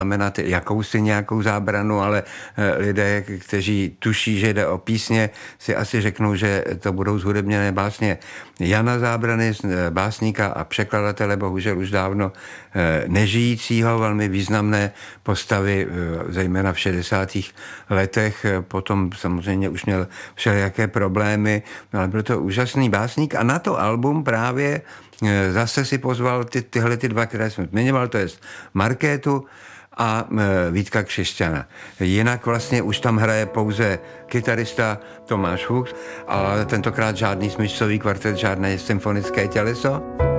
znamenat jakousi nějakou zábranu, ale lidé, kteří tuší, že jde o písně, si asi řeknou, že to budou zhudebněné básně Jana Zábrany, básníka a překladatele, bohužel už dávno nežijícího, velmi významné postavy, zejména v 60. letech. Potom samozřejmě už měl všelijaké problémy, ale byl to úžasný básník a na to album právě zase si pozval tyhle dva, které jsem zmiňoval, to je Markétu a Vítka Křišťana. Jinak vlastně už tam hraje pouze kytarista Tomáš Fuchs a tentokrát žádný smyčcový kvartet, žádné symfonické těleso.